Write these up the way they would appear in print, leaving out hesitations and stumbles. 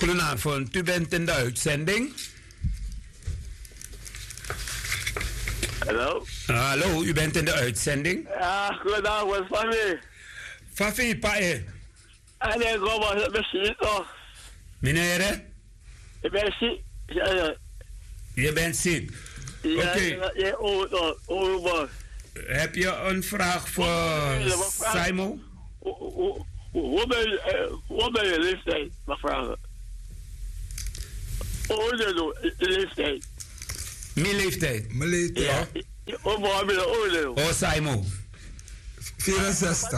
Goedenavond, u bent in de uitzending. Hallo? Hallo, u bent in de uitzending. Ja, goedenavond, Fafi. Fafi, pae. En ik kom als het misschien toch. Meneer, hè? Ik ben ziek. Ja, Je bent ziek. ja, Oké. je oor. Heb je een vraag voor Simon? Hoe ben je leeftijd? Mag vragen. Hoe ben je leeftijd? Mijn leeftijd? Mijn leeftijd? Ja. Hoe heb je de oordeel? Oh, Simon. 64.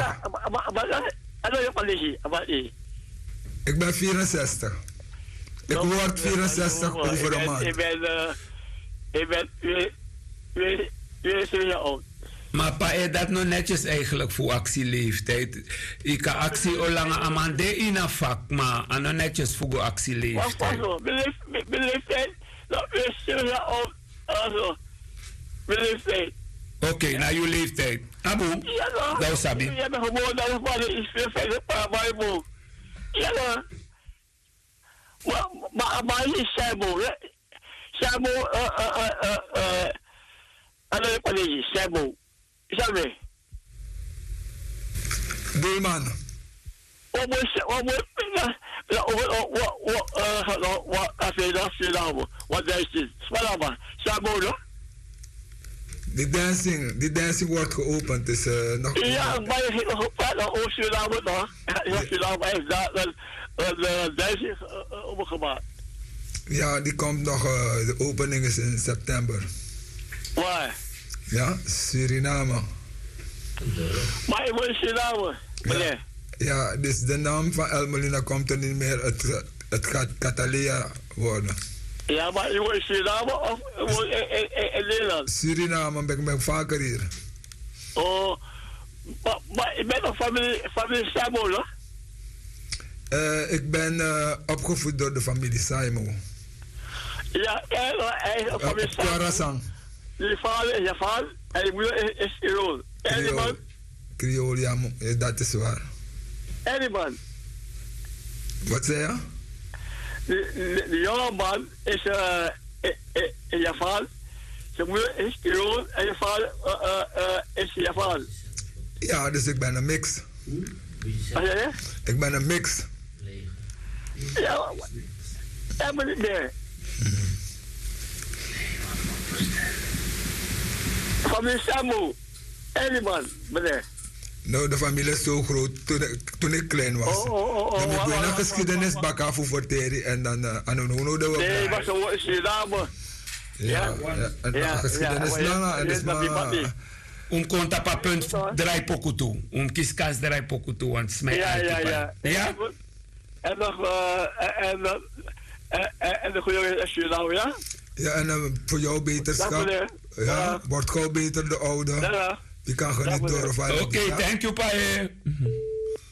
Ik ben 64. Ik word 64 over een maand. Ik ben 22 jaar oud. Maar pa, is dat nog netjes eigenlijk voor actieleeftijd? Ik kan actie al lang amande in een vak, maar aan nog netjes voor actieleeftijd. Wacht zo, mijn leeftijd, dat is 7 jaar oud. Also, mijn leeftijd. Oké, naar uw leeftijd. Abu, ja, dat sabi. Je bent gewoon naar de vader is veel verder para Bijbel. Ja, maar is Sabo, hè? Sabo, Sabo. Sabe? Doelman. Wat is dit? Spalaba, Sabo, no? Die dancing wordt geopend, dus nog... Ja, maar je hebt nog gepraat over Suriname, toch? Ja, Suriname heeft daar een dancing opgemaakt. Ja, die komt nog, de opening is in september. Waar? Ja, Suriname. Maar je moet Suriname, meneer. Ja, dus de naam van El Molina komt er niet meer, het gaat Catalina worden. Ja, maar je moet Suriname of in Nederland? Suriname, ben ik vaker hier. Oh, maar je bent nog familie Sabo, no? Ik ben opgevoed door de familie Simon. Ja, eigen familie Sabo. Kwarasang. Je vader is Japan en je moeder is Creool. En die man? Creool, ja, dat is waar. En die man? Wat zei je? De jonge man is in Japan. Zijn moeder is Creool en je vader is Japan. Ja, dus ik ben een mix. Wat zeg je? Ik ben een mix. Ja, maar niet meer. Familie Samu. En die man, meneer. Nou, de familie is zo groot toen ik klein was. Dan heb ik een geschiedenisbak af voor Terry en dan aan een hono de we. Nee, maar zo is Suriname. Ja, en geschiedenis lang en dus maar... Konta pa punt draai poku toe. Kiskas draai poku toe, want smijt Ja. Ja? En nog, en de goede Suriname, ja? Ja, en voor jou beterschap. Ja, wordt gauw beter de oude. Je kan genieten door of Oké, thank you, pa.